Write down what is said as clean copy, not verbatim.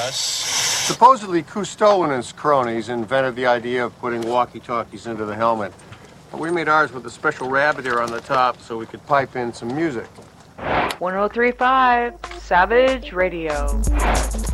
us. Supposedly, Cousteau and his cronies invented the idea of putting walkie-talkies into the helmet. But we made ours with a special rabbit ear on the top so we could pipe in some music. 1035 Savage Radio.